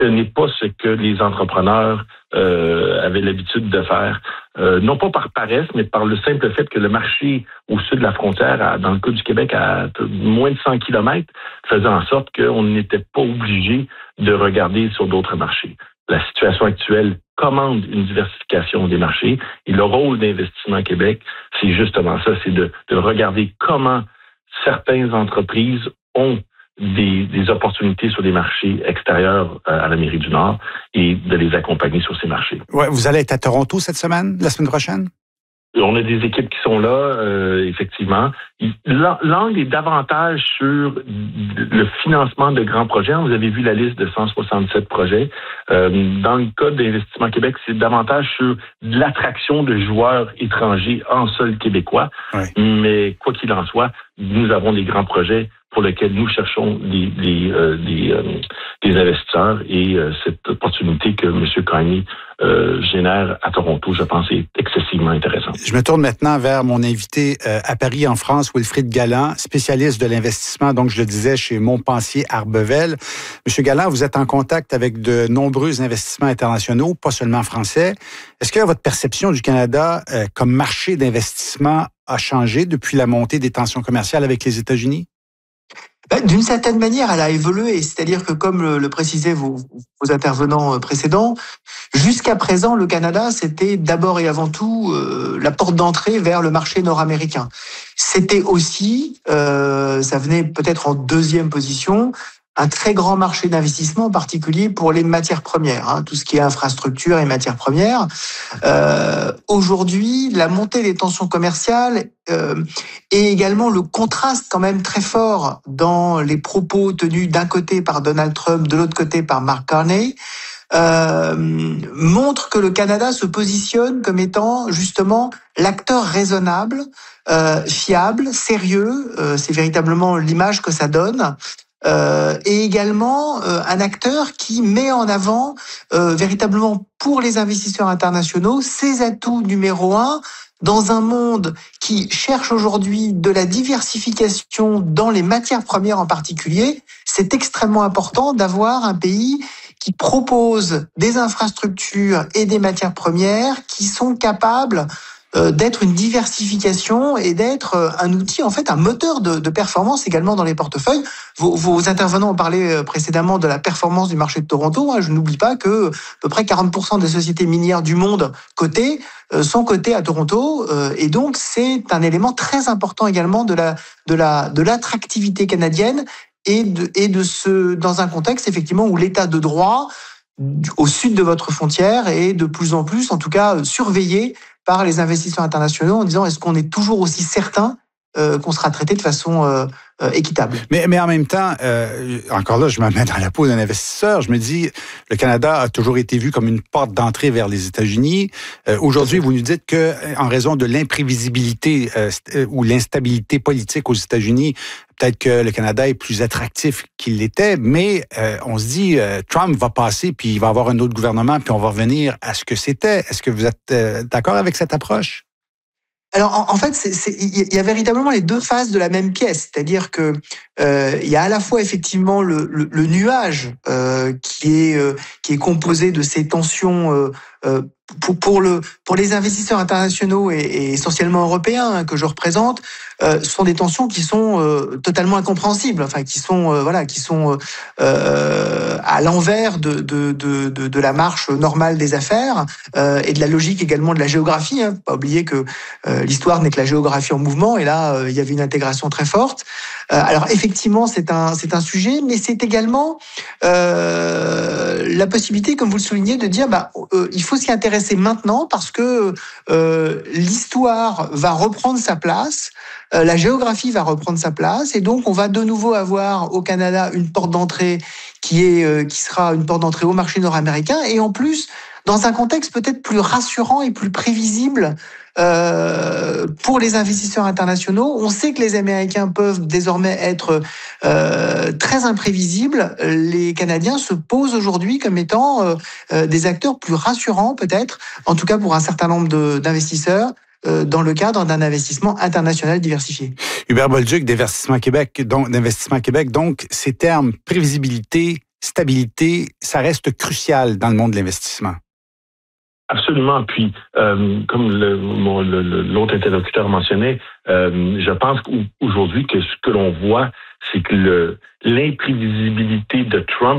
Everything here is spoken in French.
ce n'est pas ce que les entrepreneurs avaient l'habitude de faire, non pas par paresse, mais par le simple fait que le marché au sud de la frontière, dans le cas du Québec, à moins de 100 kilomètres, faisait en sorte qu'on n'était pas obligé de regarder sur d'autres marchés. La situation actuelle commande une diversification des marchés et le rôle d'Investissement Québec, c'est justement ça, c'est de regarder comment certaines entreprises ont des opportunités sur des marchés extérieurs à l'Amérique du Nord et de les accompagner sur ces marchés. Ouais, vous allez être à Toronto la semaine prochaine? On a des équipes qui sont là, effectivement. L'angle est davantage sur le financement de grands projets. Vous avez vu la liste de 167 projets. Dans le cas d'Investissement Québec, c'est davantage sur l'attraction de joueurs étrangers en sol québécois. Oui. Mais quoi qu'il en soit, nous avons des grands projets pour lesquels nous cherchons des investisseurs et cette opportunité que M. Carney génère à Toronto, je pense, est excessivement intéressante. Je me tourne maintenant vers mon invité à Paris, en France, Wilfrid Galland, spécialiste de l'investissement, donc je le disais, chez Montpensier Arbevel. Monsieur Galland, vous êtes en contact avec de nombreux investissements internationaux, pas seulement français. Est-ce que votre perception du Canada comme marché d'investissement a changé depuis la montée des tensions commerciales avec les États-Unis? D'une certaine manière, elle a évolué. C'est-à-dire que, comme le précisaient vos intervenants précédents, jusqu'à présent, le Canada, c'était d'abord et avant tout la porte d'entrée vers le marché nord-américain. C'était aussi, ça venait peut-être en deuxième position, un très grand marché d'investissement, en particulier pour les matières premières, tout ce qui est infrastructure et matières premières. Aujourd'hui, la montée des tensions commerciales et également le contraste quand même très fort dans les propos tenus d'un côté par Donald Trump, de l'autre côté par Mark Carney, montre que le Canada se positionne comme étant justement l'acteur raisonnable, fiable, sérieux. C'est véritablement l'image que ça donne. Et également un acteur qui met en avant véritablement pour les investisseurs internationaux ses atouts numéro un dans un monde qui cherche aujourd'hui de la diversification dans les matières premières en particulier. C'est extrêmement important d'avoir un pays qui propose des infrastructures et des matières premières qui sont capables d'être une diversification et d'être un outil, en fait, un moteur de performance également dans les portefeuilles. Vos intervenants ont parlé précédemment de la performance du marché de Toronto. Je n'oublie pas que à peu près 40% des sociétés minières du monde cotées sont cotées à Toronto, et donc c'est un élément très important également de l'attractivité canadienne et dans un contexte effectivement où l'état de droit au sud de votre frontière est de plus en plus, en tout cas, surveillé par les investisseurs internationaux en disant est-ce qu'on est toujours aussi certain qu'on sera traité de façon équitable. Mais en même temps, encore là, je me mets dans la peau d'un investisseur. Je me dis, le Canada a toujours été vu comme une porte d'entrée vers les États-Unis. Aujourd'hui, vous nous dites que, en raison de l'imprévisibilité ou l'instabilité politique aux États-Unis, peut-être que le Canada est plus attractif qu'il l'était, mais on se dit, Trump va passer, puis il va avoir un autre gouvernement, puis on va revenir à ce que c'était. Est-ce que vous êtes d'accord avec cette approche? Alors, en fait, il y a véritablement les deux faces de la même pièce. C'est-à-dire que il y a à la fois effectivement le nuage qui est composé de ces tensions pour les investisseurs internationaux et essentiellement européens que je représente, sont des tensions qui sont totalement incompréhensibles, enfin qui sont à l'envers de la marche normale des affaires et de la logique également de la géographie. Faut pas oublier que l'histoire n'est que la géographie en mouvement, et là il y avait une intégration très forte. Alors effectivement c'est un sujet, mais c'est également la possibilité, comme vous le soulignez, de dire il faut s'y intéresser maintenant parce que l'histoire va reprendre sa place, la géographie va reprendre sa place, et donc on va de nouveau avoir au Canada une porte d'entrée qui sera une porte d'entrée au marché nord-américain, et en plus dans un contexte peut-être plus rassurant et plus prévisible pour les investisseurs internationaux. On sait que les Américains peuvent désormais être très imprévisibles. Les Canadiens se posent aujourd'hui comme étant des acteurs plus rassurants peut-être, en tout cas pour un certain nombre d'investisseurs, dans le cadre d'un investissement international diversifié. Hubert Bolduc d'Investissement Québec, donc ces termes prévisibilité, stabilité, ça reste crucial dans le monde de l'investissement. Absolument. Puis, comme l'autre interlocuteur mentionnait, je pense qu'aujourd'hui, que ce que l'on voit, c'est que l'imprévisibilité de Trump